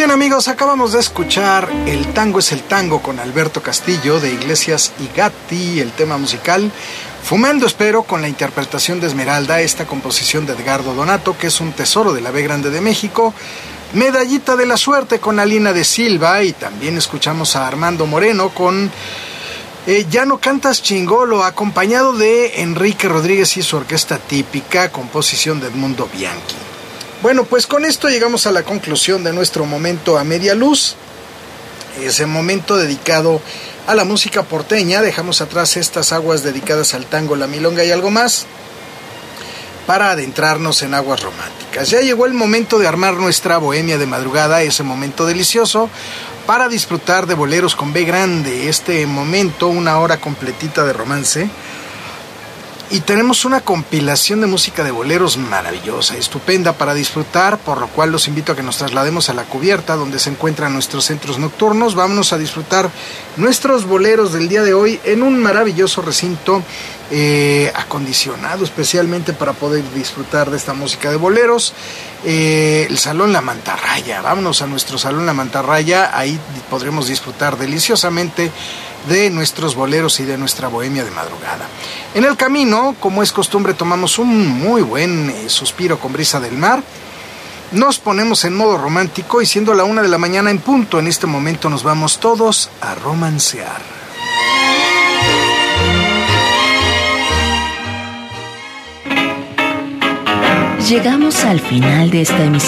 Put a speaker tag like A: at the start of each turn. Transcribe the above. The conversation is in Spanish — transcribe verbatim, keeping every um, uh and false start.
A: bien, amigos, acabamos de escuchar El tango es el tango con Alberto Castillo de Iglesias y Gatti, el tema musical Fumando Espero, con la interpretación de Esmeralda, esta composición de Edgardo Donato, que es un tesoro de la B Grande de México. Medallita de la Suerte con Alina de Silva, y también escuchamos a Armando Moreno con eh, Ya no cantas chingolo, acompañado de Enrique Rodríguez y su orquesta típica, composición de Edmundo Bianchi. Bueno, pues con esto llegamos a la conclusión de nuestro momento a media luz, ese momento dedicado a la música porteña. Dejamos atrás estas aguas dedicadas al tango, la milonga y algo más, para adentrarnos en aguas románticas. Ya llegó el momento de armar nuestra bohemia de madrugada, ese momento delicioso para disfrutar de boleros con B grande, este momento, una hora completita de romance. Y tenemos una compilación de música de boleros maravillosa, estupenda para disfrutar, por lo cual los invito a que nos traslademos a la cubierta donde se encuentran nuestros centros nocturnos. Vámonos a disfrutar nuestros boleros del día de hoy en un maravilloso recinto eh, acondicionado especialmente para poder disfrutar de esta música de boleros, eh, el Salón La Mantarraya. Vámonos a nuestro Salón La Mantarraya, ahí podremos disfrutar deliciosamente de nuestros boleros y de nuestra bohemia de madrugada. En el camino, como es costumbre, tomamos un muy buen eh, suspiro con brisa del mar. Nos ponemos en modo romántico y siendo la una de la mañana en punto, en este momento nos vamos todos a romancear.
B: Llegamos al final de esta emisión.